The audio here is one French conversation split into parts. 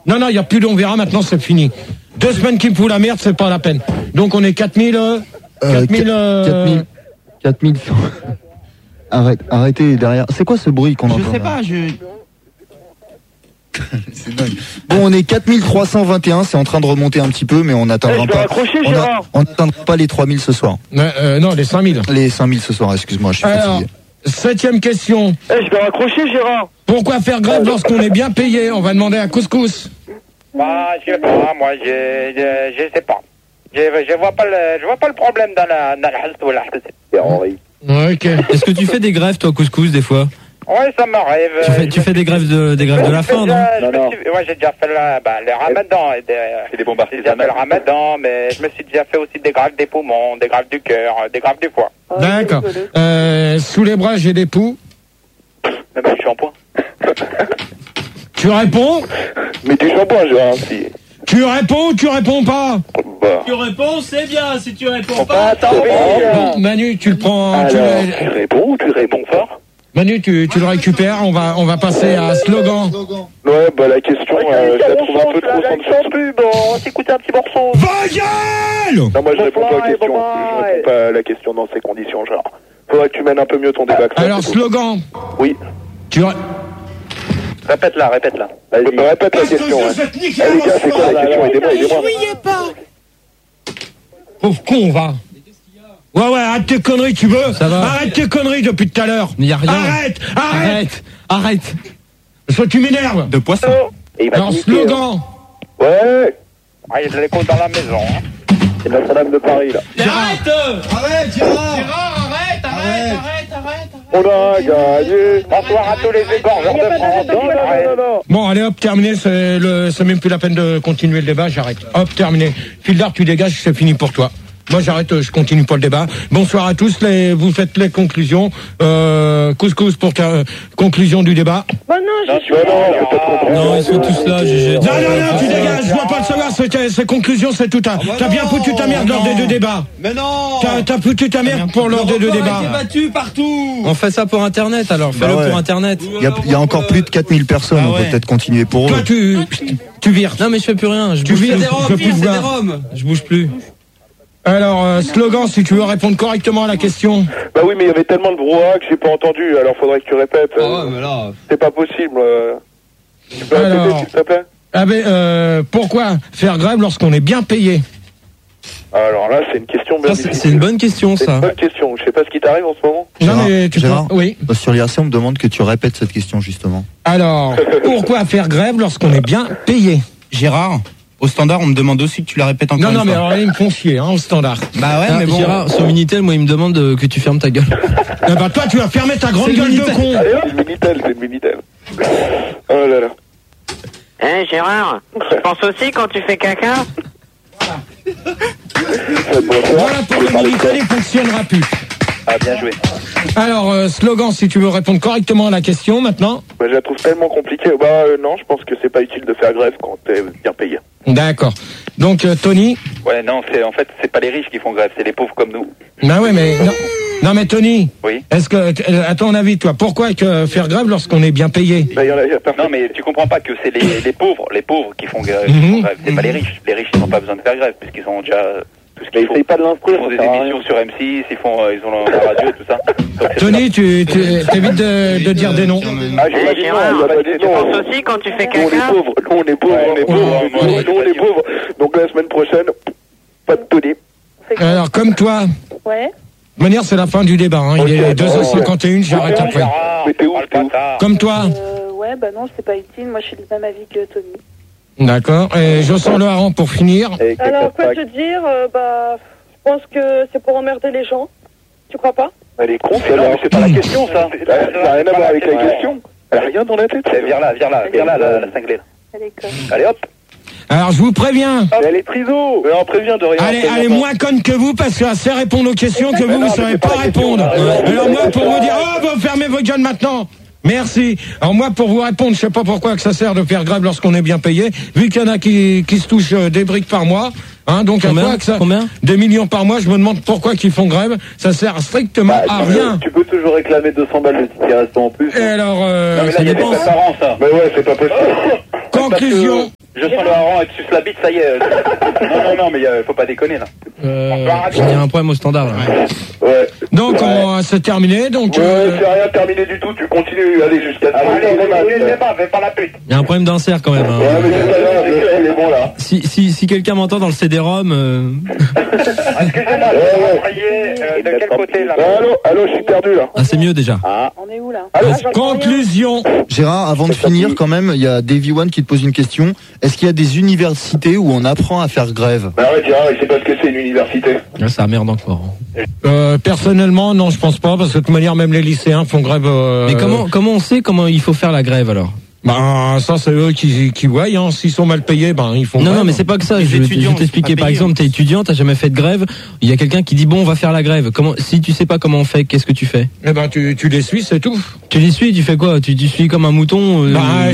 Non, il n'y a plus d'on verra, maintenant c'est fini. 2 semaines qui me fout la merde, c'est pas la peine. Donc on est 4000... 4000... 4100. Arrêtez derrière. C'est quoi ce bruit qu'on entend? Je sais pas, C'est dingue. Bon, on est 4321, c'est en train de remonter un petit peu, mais on n'atteindra pas. On n'atteindra pas les 3000 ce soir. Non, les 5000. Les 5000 ce soir, excuse-moi, je suis fatigué. 7e question. Je vais raccrocher, Gérard. Pourquoi faire grève lorsqu'on est bien payé? On va demander à Couscous. Bah, je sais pas, moi, je sais pas. Je vois pas le problème dans la halte ou la halte. Ok. Est-ce que tu fais des grèves, toi, Couscous, des fois? Ouais, ça m'arrive. Tu fais des grèves de la faim, non? Ouais, j'ai déjà fait le ramadan. C'est des bombardiers. J'ai déjà fait le ramadan, mais je me suis déjà fait aussi des grèves des poumons, des grèves du cœur, des grèves du foie. D'accord. Sous les bras, j'ai des poux. Même du shampoing. Tu réponds? Mais du shampoing, Gérard, si. Tu réponds ou tu réponds pas? Tu réponds, c'est bien. Si tu réponds pas... Bon, Manu, tu le prends... Alors, tu réponds ou tu réponds fort? Manu, tu le récupères. On va passer à slogan. Ouais, bah la question, je la trouve un peu trop sans pub. On va s'écouter un petit morceau. Va gueule! Non, moi je réponds pas à la question. Je réponds pas à la question dans ces conditions, genre. Faudrait que tu mènes un peu mieux ton débat. Alors, slogan. Oui. Répète-la. Vas-y. Répète la question. Eh les gars, c'est quoi la question? Aidez-moi. Pauvre con, va. Ouais, arrête tes conneries, tu veux? Ça va. Arrête tes conneries depuis tout à l'heure. Il y a rien. Arrête. Soit tu m'énerves. De poisson. Alors, slogan. Ouais. Ah, il y a de l'écho dans la maison. C'est Notre-Dame de Paris, là. Arrête, Gérard. On a gagné. Bonsoir à tous les égorgeurs de France. Non. Bon, allez, hop, terminé. C'est même plus la peine de continuer le débat. J'arrête. Hop, terminé. Fildar, tu dégages, c'est fini pour toi. Moi, j'arrête, je continue pas le débat. Bonsoir à tous. Vous faites les conclusions. Couscous pour conclusion du débat. Non, ils sont tous là, GG. Non, tu dégages. Je dois pas le savoir. C'est conclusion, c'est tout. T'as bien foutu ta merde lors des 2 débats. Mais non. T'as foutu ta merde pour lors des 2 débats. Battu partout. On fait ça pour Internet, alors. Fais-le pour Internet. Il y a encore plus de 4000 personnes, on peut peut-être continuer pour eux. Toi, tu vires. Non, mais je fais plus rien. Je bouge plus. Je bouge plus. Alors, slogan, si tu veux répondre correctement à la question. Bah oui, mais il y avait tellement de brouhaha que j'ai pas entendu, alors faudrait que tu répètes. Mais là... C'est pas possible. Tu peux répéter, s'il te plaît? Pourquoi faire grève lorsqu'on est bien payé? Alors là, c'est une question bien difficile. C'est une bonne question, ça. C'est une bonne question. Je sais pas ce qui t'arrive en ce moment. Non, mais tu Gérard, oui. Sur l'IRC, on me demande que tu répètes cette question, justement. Alors, pourquoi faire grève lorsqu'on est bien payé? Gérard, au standard, on me demande aussi que tu la répètes encore une fois. Non, mais alors là, ils me font chier, au standard. Bah ouais, mais bon. Gérard, sur Minitel, moi, il me demande que tu fermes ta gueule. Bah toi, tu vas fermer ta grande gueule de con. C'est le Minitel. Oh là là. Gérard, tu penses aussi quand tu fais caca? Voilà pour le Minitel, il fonctionnera plus. Ah, bien joué. Alors, slogan, si tu veux répondre correctement à la question, maintenant. Bah, je la trouve tellement compliquée. Non, je pense que c'est pas utile de faire grève quand t'es bien payé. D'accord. Donc, Tony. Ouais, non, en fait, c'est pas les riches qui font grève, c'est les pauvres comme nous. Bah ouais, mais... Non, mais Tony. Oui. Est-ce que, à ton avis, toi, pourquoi faire grève lorsqu'on est bien payé? Bah, y a personne. Non, mais tu comprends pas que c'est les pauvres qui font grève. C'est pas les riches. Les riches, ils n'ont pas besoin de faire grève, puisqu'ils sont déjà... Mais essayent pas de l'instruire. Ils font des émissions sur M6, ils ont la radio et tout ça. Tony, tu t'évites de dire des noms. Ah, j'imagine, tu penses aussi quand tu fais caca? Nous, on est pauvres. Donc la semaine prochaine, pas de Tony. Alors, comme toi. Ouais. De manière, c'est la fin du débat. Il est 2h51, j'arrête après. Mais t'es ouf. Comme toi. Ouais, bah non, c'est pas utile. Moi, je suis du même avis que Tony. D'accord. Et je sens le hareng pour finir. Alors, quoi te dire? Je pense que c'est pour emmerder les gens. Tu crois pas? Elle est con, c'est pas la question, ça. Ça n'a rien à voir avec la question. Elle a rien dans la tête. Viens là, la cinglée. Elle est conne. Allez, hop. Alors, je vous préviens. Elle est triso. Mais on prévient de rien. Elle est moins conne que vous parce qu'elle sait répondre aux questions que vous ne savez pas répondre. Alors moi, pour vous dire, vous fermez vos gueules maintenant. Merci. Alors moi, pour vous répondre, je sais pas pourquoi que ça sert de faire grève lorsqu'on est bien payé, vu qu'il y en a qui se touchent des briques par mois. Donc Combien des millions par mois, je me demande pourquoi qu'ils font grève. Ça sert strictement à rien. Tu peux toujours réclamer 200 balles de ticket resto en plus. Et alors, ça dépend. Ça. Mais ouais, c'est pas possible. Conclusion. Je sens le hareng et tu suces la bite, ça y est. Non, mais faut pas déconner là. Il y a un problème au standard là. Ouais. Donc c'est terminé. Donc c'est rien terminé du tout. Tu continues. Allez jusqu'à. Allez, le débat, fais pas la pute. Il y a un problème d'insert quand même. Hein. Ouais, mais il est bon là. Si quelqu'un m'entend dans le CD-ROM. Excusez-moi, de quel côté là? Allô, je suis perdu là. Ah, c'est mieux déjà. On est où là? Conclusion. Gérard, avant de finir, quand même, il y a Davy One qui te pose une question. Est-ce qu'il y a des universités où on apprend à faire grève? Bah ouais, Gérard, il sait pas ce que c'est une université. Là, ça merde encore. Personnellement, non, je pense pas, parce que de toute manière, même les lycéens font grève. Mais comment on sait comment il faut faire la grève alors? Ben ça c'est eux qui voient, hein. S'ils sont mal payés, ben ils font. Non, mais c'est pas que ça. Je vais t'expliquer. Par exemple, t'es étudiant, t'as jamais fait de grève. Il y a quelqu'un qui dit bon, on va faire la grève. Si tu sais pas comment on fait, qu'est-ce que tu fais? Eh ben tu les suis, c'est tout. Tu les suis, tu fais quoi? Tu suis comme un mouton.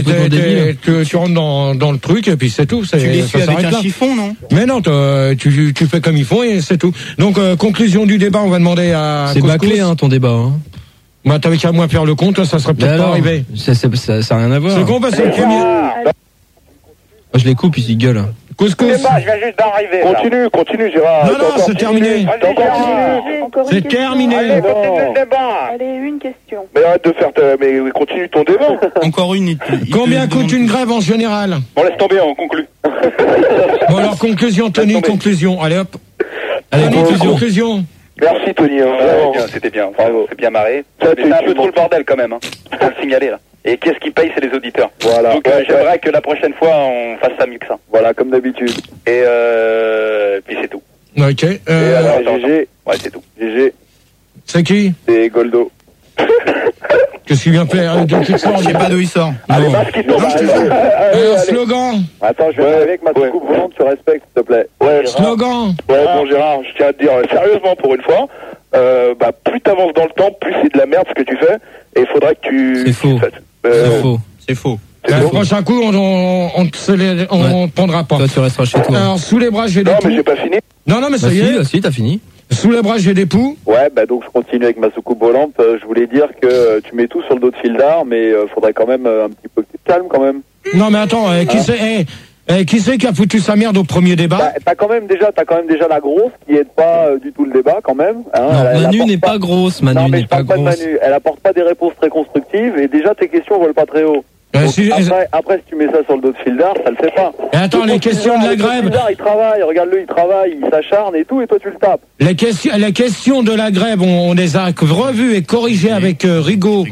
Tu rentres dans le truc et puis c'est tout. Tu les suis avec un chiffon, non? Mais non, tu fais comme ils font et c'est tout. Donc conclusion du débat, on va demander à. C'est bâclé ton débat. Hein. Bah t'avais qu'à moins faire le compte, ça serait peut-être pas arrivé. Ça a rien à voir. C'est con parce que le premier. Je les coupe, ils gueulent. Couscous. Je viens juste d'arriver. Continue, Gérard. Non, c'est terminé. C'est terminé. Allez, continue le débat. Allez, une question. Mais arrête de faire mais continue ton débat. Encore une. Combien coûte une grève en général? Bon, laisse tomber, on conclut. Bon alors conclusion, Tony, conclusion. Allez hop. Allez, conclusion. Merci Tony. C'était bien. Bravo, c'est bien marré. C'est un peu trop le bordel quand même. Je peux le signaler là. Et qu'est-ce qui paye, c'est les auditeurs. Voilà. Donc j'aimerais que la prochaine fois on fasse ça mieux que ça. Voilà, comme d'habitude. Et puis c'est tout. Ok. Et alors GG. Ouais, c'est tout. GG. C'est qui? C'est Goldo. Qu'est-ce qu'il vient faire? Je sais pas d'où il sort. Allez, masque qui sort. Slogan. Attends, je vais arriver avec ma coupe volante, tu respectes, s'il te plaît. Ouais, slogan. Ouais, bon Gérard, je tiens à te dire sérieusement pour une fois, plus t'avances dans le temps, plus c'est de la merde ce que tu fais, et il faudrait que tu... C'est faux. C'est faux. Le prochain coup, on te prendra pas. Toi, tu resteras chez toi. Alors, sous les bras, j'ai des poux. Non, mais j'ai pas fini. Non, mais ça y est. Si, t'as fini. Sous les bras, j'ai des poux. Ouais, donc je continue avec ma soucoupe volante. Je voulais dire que tu mets tout sur le dos de Fildar, mais faudrait quand même un petit peu que tu te calmes quand même. Non, mais attends, qui c'est qui a foutu sa merde au premier débat? T'as quand même déjà la grosse qui aide pas du tout le débat quand même. Hein, non, Manu n'est pas grosse. Manu n'est pas grosse. Manu. Elle apporte pas des réponses très constructives et déjà tes questions volent pas très haut. Après, si tu mets ça sur le dos de Fildar, ça le fait pas. Et attends, les questions de la grève. Fildar, il travaille, regarde-le, il travaille, il s'acharne et tout, et toi tu le tapes. Les questions de la grève, on les a revues et corrigées avec Rigaud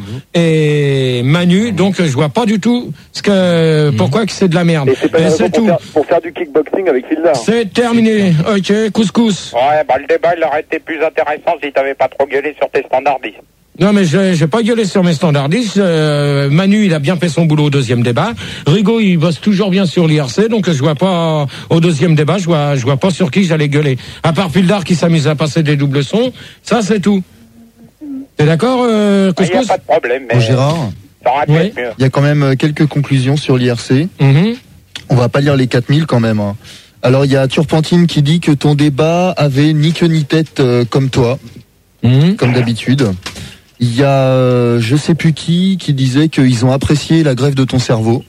et Manu, donc je vois pas du tout pourquoi que c'est de la merde. Et c'est pas c'est tout. Pour faire du kickboxing avec Fildar. C'est terminé. Ok, couscous. Ouais, le débat il aurait été plus intéressant si t'avais pas trop gueulé sur tes standardistes. Non, mais j'ai pas gueulé sur mes standardistes. Manu, il a bien fait son boulot au deuxième débat. Rigaud, il bosse toujours bien sur l'IRC, donc je vois pas au deuxième débat, je vois pas sur qui j'allais gueuler. À part Fildar qui s'amuse à passer des doubles sons, ça c'est tout. T'es d'accord, Couscous? Il y a pas de problème, mais... Bon, Gérard, il y a quand même quelques conclusions sur l'IRC. On va pas lire les 4000 quand même. Hein. Alors il y a Turpentine qui dit que ton débat avait ni queue ni tête comme toi, comme d'habitude. Il y a je sais plus qui disait qu'ils ont apprécié la grève de ton cerveau.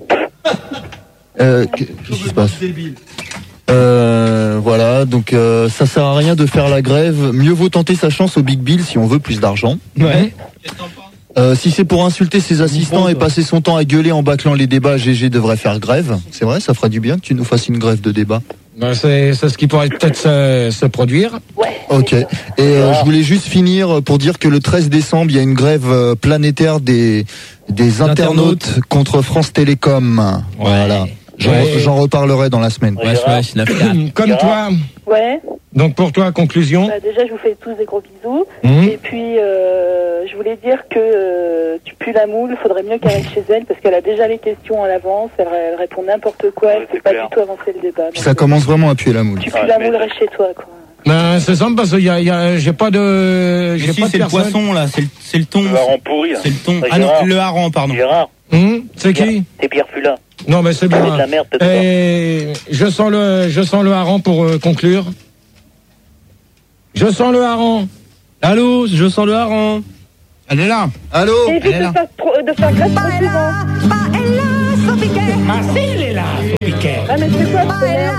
Qu'est-ce qui se passe? Voilà, donc ça sert à rien de faire la grève. Mieux vaut tenter sa chance au Big Bill si on veut plus d'argent. Ouais. Si c'est pour insulter ses assistants et passer son temps à gueuler en bâclant les débats, GG devrait faire grève. C'est vrai, ça ferait du bien que tu nous fasses une grève de débat. C'est ce qui pourrait peut-être se produire. Ouais. Ok. Et je voulais juste finir pour dire que le 13 décembre, il y a une grève planétaire des internautes contre France Télécom. Voilà. J'en reparlerai dans la semaine. Comme toi. Ouais. Donc pour toi, conclusion. Déjà, je vous fais tous des gros bisous. Et puis, je voulais dire que tu pues la moule. Il faudrait mieux qu'elle reste chez elle parce qu'elle a déjà les questions à l'avance. Elle répond n'importe quoi. Elle ne fait pas du tout avancer le débat. Ça commence vraiment à puer la moule. Tu pues la moule, reste chez toi, quoi. Ben, c'est simple parce que j'ai pas de. C'est le poisson là, c'est le thon. Le hareng pourri. C'est le thon. Ah non, le hareng, pardon. Gérard. C'est qui? C'est Pierre Fula. Non, mais c'est bien. C'est de la merde, et je sens le hareng pour conclure. Je sens le hareng. Allô, je sens le hareng. Elle est là. Allô? Évite de faire grève trop souvent. Elle est là. mais c'est quoi cette merde?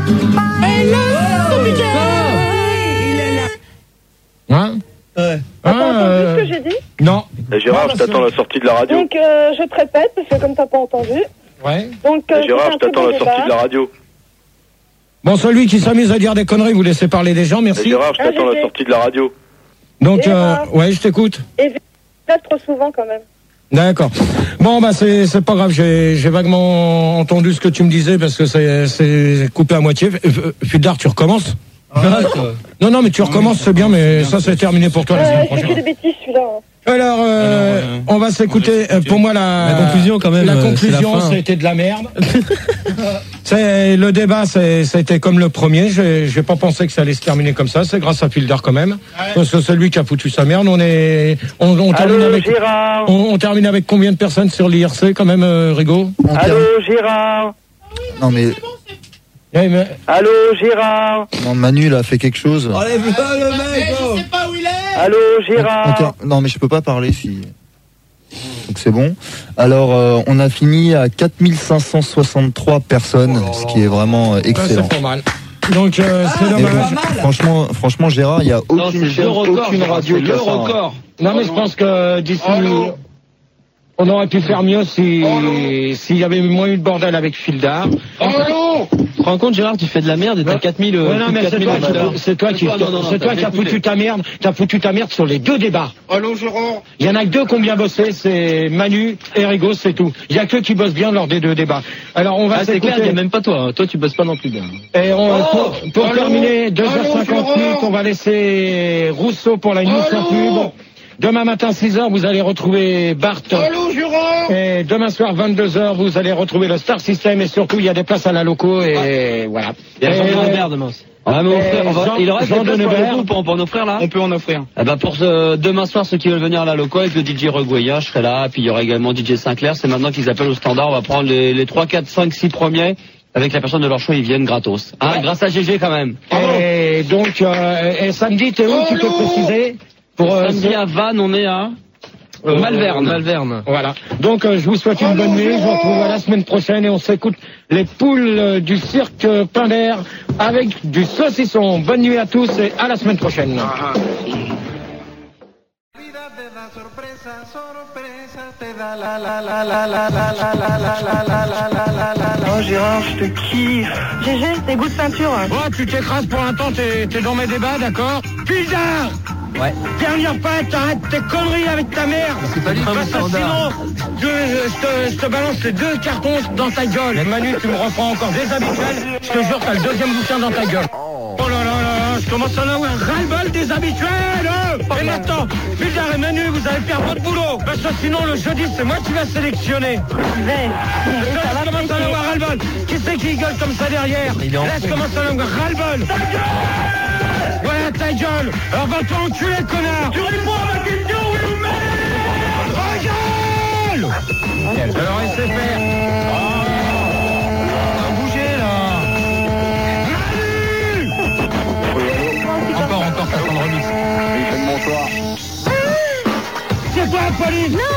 Hein? Ouais. T'as pas entendu ce que j'ai dit? Non. Gérard, je t'attends à la sortie de la radio. Donc, je te répète, parce que comme t'as pas entendu. Ouais. Donc, Gérard, je t'attends à la sortie de la radio. Bon, celui qui s'amuse à dire des conneries, vous laissez parler des gens, merci. Gérard, je t'attends à la sortie de la radio. Donc, ouais, je t'écoute. Et pas trop souvent quand même. D'accord. Bon, bah c'est pas grave, j'ai vaguement entendu ce que tu me disais parce que c'est coupé à moitié. Fildar, tu recommences? Non, mais tu recommences, c'est bien, mais ça c'est terminé pour toi la semaine prochaine. C'est que des bêtises celui-là. Alors, on va s'écouter. Pour moi, la conclusion quand même. La conclusion, c'était de la merde. Le débat, c'était comme le premier. J'ai pas pensé que ça allait se terminer comme ça. C'est grâce à Fildar quand même, parce que c'est lui qui a foutu sa merde. On termine avec. Gérard. On termine avec combien de personnes sur l'IRC quand même, Rigaud? Allô, Gérard. Non mais. Allô, Gérard. Non, Manu, là, a fait quelque chose. Enlève-le, le mec. Je sais pas où il est. Allô, Gérard. Non, mais je peux pas parler si. Donc c'est bon. Alors, on a fini à 4563 personnes, ce qui est vraiment excellent. C'est pas mal. Donc, c'est dommage. Franchement, Gérard, il y a aucune radio qui a ça. Record. Non, mais je pense que d'ici. On aurait pu faire mieux s'il y avait moins eu de bordel avec Fildar. Tu te rends compte, Gérard, tu fais de la merde et t'as 4000. Ouais, non, mais c'est toi qui as foutu ta merde. T'as foutu ta merde sur les deux débats. Allô, Gérard. Il y en a que deux qui ont bien bossé, c'est Manu et Rigaud, c'est tout. Il y a que qui bossent bien lors des deux débats. Alors on va c'est clair, il y a même pas toi. Toi, tu bosses pas non plus bien. Et pour terminer, 2h58, on va laisser Rousseau pour la news sans pub. Demain matin, 6h, vous allez retrouver Bart. Allô, Gérard. Et demain soir, 22h, vous allez retrouver le Star System. Et surtout, il y a des places à la loco. Et voilà. Il y a Jean Denebert demain. Il aurait des places pour en offrir là. On peut en offrir. Eh ben pour demain soir, ceux qui veulent venir à la loco avec le DJ Regoya, je serai là. Puis il y aura également DJ Sinclair. C'est maintenant qu'ils appellent au standard. On va prendre les 3, 4, 5, 6 premiers. Avec la personne de leur choix, ils viennent gratos. Grâce à GG quand même. Et donc, et samedi, t'es où, tu peux préciser? Pour samedi à Vannes, on est à Malverne. Voilà. Donc je vous souhaite une bonne nuit. Je vous retrouve la semaine prochaine et on s'écoute les poules du cirque Pinder avec du saucisson. Bonne nuit à tous et à la semaine prochaine. Oh Gérard, je te kiffe. GG, tes goûts de peinture. Oh, tu t'écrases pour un temps, t'es dans mes débats, d'accord? Fildar. Ouais. Dernière fois, t'arrêtes tes conneries avec ta mère. C'est pas du tout sinon, je te balance les 2 cartons dans ta gueule. Manu, tu me reprends encore déshabituel. Je te jure, t'as le 2e bouquin dans ta gueule. Oh là là, je commence à en avoir ras-le-bol des habituels. Et maintenant, Fildar et Manu, vous allez faire votre boulot. Parce que sinon, le jeudi, c'est moi qui vais sélectionner. Je commence à en avoir ras-le-bol. Qui c'est qui gueule comme ça derrière? Laisse commencer à en avoir ras-le-bol. Voilà ta gueule. Alors va-toi enculer, connard. Tu réponds à ma question, oui ou merde? Ta gueule. Alors laissez faire. On va bouger là. Manu. Encore, ça sent le remix. Bonsoir. C'est toi, Pauline.